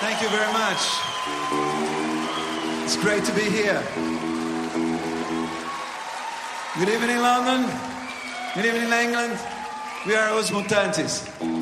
Thank you very much. It's great to be here. Good evening, London. Good evening, England. We are Os Mutantes.